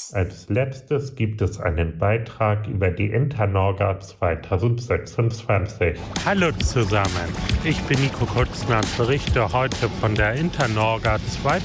Als letztes gibt es einen Beitrag über die Internorga 2026. Hallo zusammen, ich bin Nico Kutzner und berichte heute von der Internorga